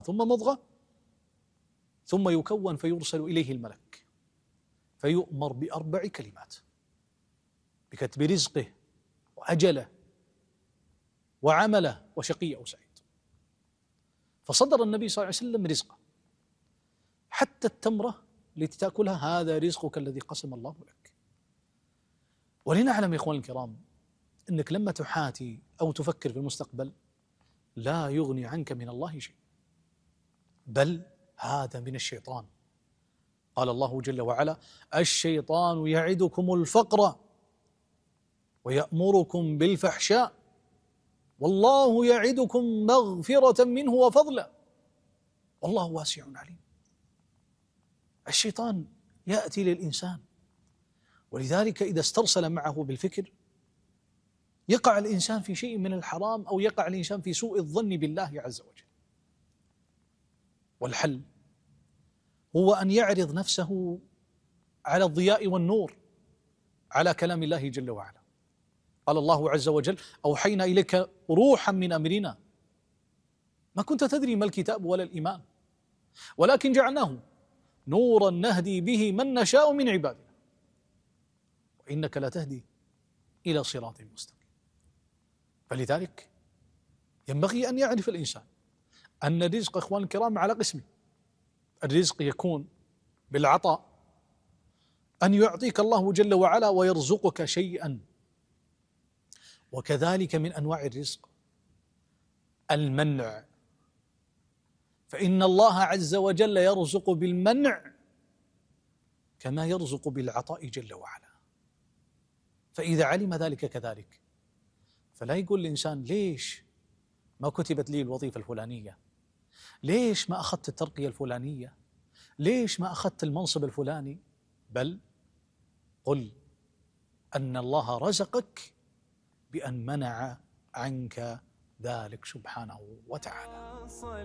ثم مضغة ثم يكون فيرسل إليه الملك فيؤمر ب4 كلمات: بكتب رزقه وأجله وعمله وشقي أو سعيد. فصدر النبي صلى الله عليه وسلم رزقه، حتى التمرة التي تأكلها هذا رزقك الذي قسم الله لك. ولنعلم يا إخواني الكرام أنك لما تحاتي أو تفكر في المستقبل لا يغني عنك من الله شيء، بل هذا من الشيطان. قال الله جل وعلا: الشيطان يعدكم الفقر ويأمركم بالفحشاء والله يعدكم مغفرة منه وفضلا والله واسع عليم. الشيطان يأتي للإنسان، ولذلك إذا استرسل معه بالفكر يقع الإنسان في شيء من الحرام أو يقع الإنسان في سوء الظن بالله عز وجل. والحل هو أن يعرض نفسه على الضياء والنور، على كلام الله جل وعلا. قال الله عز وجل: أوحينا إليك روحا من أمرنا ما كنت تدري ما الكتاب ولا الإيمان ولكن جعلناه نورا نهدي به من نشاء من عبادنا وإنك لا تهدي إلى صراط مستقيم. فلذلك ينبغي أن يعرف الإنسان أن الرزق إخوان الكرام على قسمين: الرزق يكون بالعطاء، أن يعطيك الله جل وعلا ويرزقك شيئا، وكذلك من أنواع الرزق المنع، فإن الله عز وجل يرزق بالمنع كما يرزق بالعطاء جل وعلا. فإذا علم ذلك كذلك فلا يقول الإنسان: ليش ما كتبت لي الوظيفة الفلانية؟ ليش ما أخذت الترقية الفلانية؟ ليش ما أخذت المنصب الفلاني؟ بل قل أن الله رزقك بأن منع عنك ذلك سبحانه وتعالى.